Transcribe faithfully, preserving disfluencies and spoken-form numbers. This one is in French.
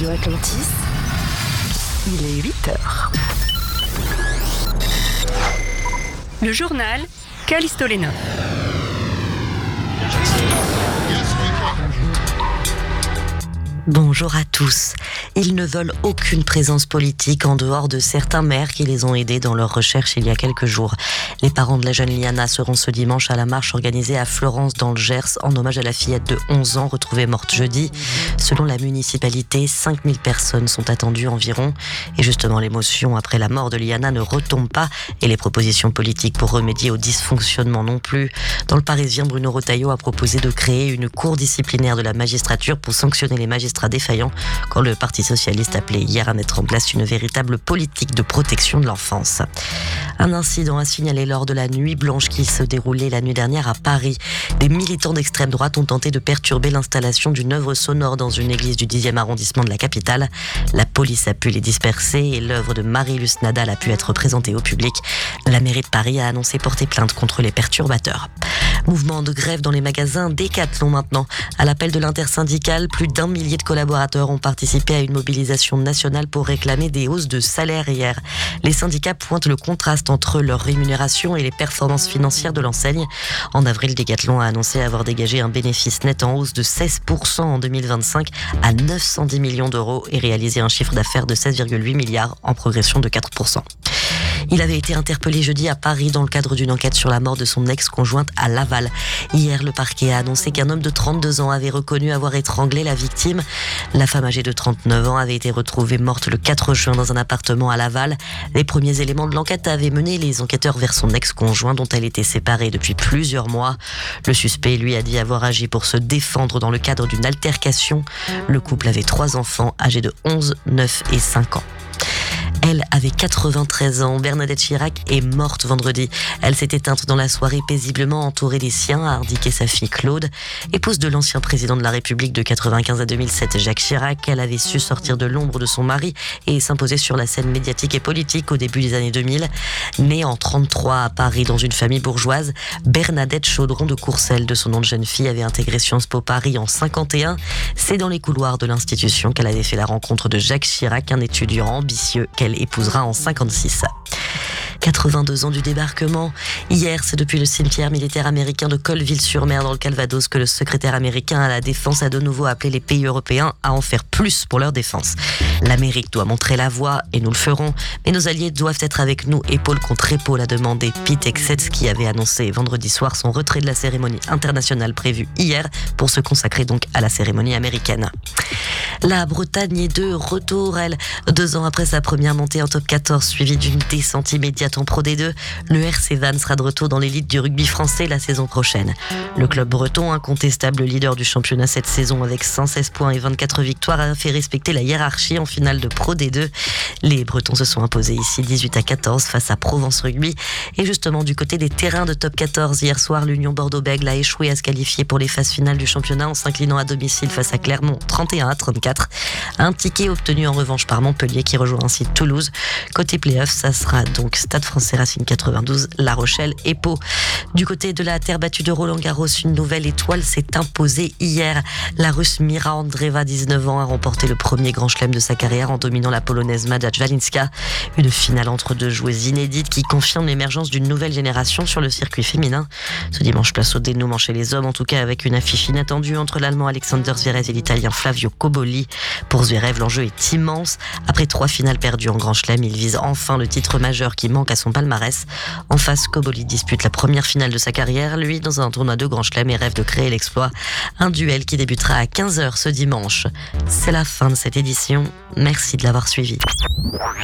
Radio Atlantis, il est huit heures. Le journal Callisto Lenov. Bonjour à tous. Ils ne veulent aucune présence politique en dehors de certains maires qui les ont aidés dans leur recherche il y a quelques jours. Les parents de la jeune Liana seront ce dimanche à la marche organisée à Florence dans le Gers en hommage à la fillette de onze ans retrouvée morte jeudi. Selon la municipalité, cinq mille personnes sont attendues environ. Et justement, l'émotion après la mort de Liana ne retombe pas et les propositions politiques pour remédier au dysfonctionnement non plus. Dans le Parisien, Bruno Retailleau a proposé de créer une cour disciplinaire de la magistrature pour sanctionner les magistrats défaillants quand le Parti socialiste appelait hier à mettre en place une véritable politique de protection de l'enfance. Un incident a signalé lors de la nuit blanche qui se déroulait la nuit dernière à Paris. Des militants d'extrême droite ont tenté de perturber l'installation d'une œuvre sonore dans une église du dixième arrondissement de la capitale. La police a pu les disperser et l'œuvre de Marie-Luce Nadal a pu être présentée au public. La mairie de Paris a annoncé porter plainte contre les perturbateurs. Mouvement de grève dans les magasins Decathlon maintenant. À l'appel de l'intersyndicale, plus d'un millier de collaborateurs ont participé à une mobilisation nationale pour réclamer des hausses de salaire hier. Les syndicats pointent le contraste entre leur rémunération et les performances financières de l'enseigne. En avril, Decathlon a annoncé avoir dégagé un bénéfice net en hausse de seize pour cent en deux mille vingt-cinq à neuf cent dix millions d'euros et réalisé un chiffre d'affaires de seize virgule huit milliards en progression de quatre pour cent. Il avait été interpellé jeudi à Paris dans le cadre d'une enquête sur la mort de son ex-conjointe à Laval. Hier, le parquet a annoncé qu'un homme de trente-deux ans avait reconnu avoir étranglé la victime. La femme âgée de trente-neuf ans avait été retrouvée morte le quatre juin dans un appartement à Laval. Les premiers éléments de l'enquête avaient mené les enquêteurs vers son ex-conjoint dont elle était séparée depuis plusieurs mois. Le suspect, lui, a dit avoir agi pour se défendre dans le cadre d'une altercation. Le couple avait trois enfants âgés de onze, neuf et cinq ans. Elle avait quatre-vingt-treize ans. Bernadette Chirac est morte vendredi. Elle s'est éteinte dans la soirée paisiblement entourée des siens, a indiqué sa fille Claude. Épouse de l'ancien président de la République de quatre-vingt-quinze à deux mille sept, Jacques Chirac, elle avait su sortir de l'ombre de son mari et s'imposer sur la scène médiatique et politique au début des années deux mille. Née en trente-trois à Paris dans une famille bourgeoise, Bernadette Chaudron de Courcelles, de son nom de jeune fille, avait intégré Sciences Po Paris en cinquante et un. C'est dans les couloirs de l'institution qu'elle avait fait la rencontre de Jacques Chirac, un étudiant ambitieux qu'elle épousera en cinquante-six. quatre-vingt-deux ans du débarquement. Hier, c'est depuis le cimetière militaire américain de Colleville-sur-Mer dans le Calvados que le secrétaire américain à la défense a de nouveau appelé les pays européens à en faire plus pour leur défense. L'Amérique doit montrer la voie et nous le ferons, mais nos alliés doivent être avec nous épaule contre épaule, a demandé Pete Hegseth, qui avait annoncé vendredi soir son retrait de la cérémonie internationale prévue hier pour se consacrer donc à la cérémonie américaine. La Bretagne est de retour, elle, deux ans après sa première montée en top quatorze, suivie d'une descente immédiate en Pro D deux. Le R C Vannes sera de retour dans l'élite du rugby français la saison prochaine. Le club breton, incontestable leader du championnat cette saison avec cent seize points et vingt-quatre victoires, a fait respecter la hiérarchie en finale de Pro D deux. Les Bretons se sont imposés ici dix-huit à quatorze face à Provence Rugby. Et justement, du côté des terrains de top quatorze, hier soir, l'Union Bordeaux-Bègles a échoué à se qualifier pour les phases finales du championnat en s'inclinant à domicile face à Clermont trente et un à trente-quatre. Un ticket obtenu en revanche par Montpellier qui rejoint ainsi Toulouse. Côté play-off, ça sera donc Stade Français Racing quatre-vingt-douze, La Rochelle et Pau. Du côté de la terre battue de Roland-Garros, une nouvelle étoile s'est imposée hier. La Russe Mira Andreeva, dix-neuf ans, a remporté le premier grand chelem de sa carrière en dominant la Polonaise Mada Jwalinska. Une finale entre deux joueuses inédites qui confirme l'émergence d'une nouvelle génération sur le circuit féminin. Ce dimanche, place au dénouement chez les hommes, en tout cas avec une affiche inattendue entre l'Allemand Alexander Zverev et l'Italien Flavio Cobolli. Pour Zverev, l'enjeu est immense. Après trois finales perdues en Grand Chelem, il vise enfin le titre majeur qui manque à son palmarès. En face, Cobolli dispute la première finale de sa carrière, lui dans un tournoi de Grand Chelem, et rêve de créer l'exploit. Un duel qui débutera à quinze heures ce dimanche. C'est la fin de cette édition. Merci de l'avoir suivi.